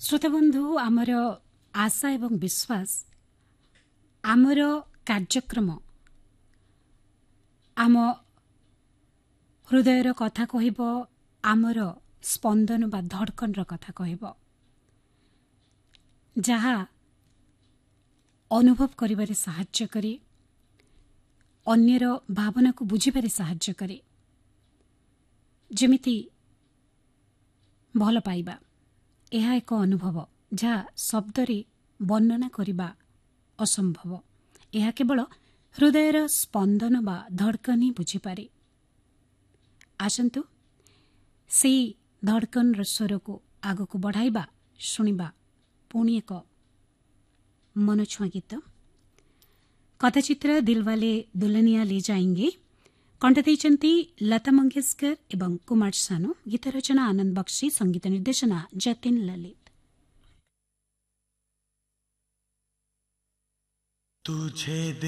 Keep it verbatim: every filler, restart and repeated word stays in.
श्रोताबंधु आमर आशा एवं विश्वास आमर कार्यक्रम आम हृदयर कथा कहब आमर स्पंदन बा धड़कन कथा कहब जहा अनुभव करिबारे साहाय्य करे अन्यर भावना को बुझिबारे साहाय्य करे जेमिति भल पाइबा यह एक अनुभव जहा शब्दरे वर्णना करिबा असंभव यह केवल हृदयर स्पंदन बा धड़कन ही बुझिपारे। आसंतु से धड़कन स्वर को आग को बढ़ाइबा शुणिबा पुणी एक मनछुआ गीत कथाचित्र दिलवाले दुल्हनिया ले जाएंगे कंठ देइचंती लता मंगेशकर एवं कुमार सानू गीत रचना आनंद बख्शी संगीत निर्देशना जतिन ललित। तुझे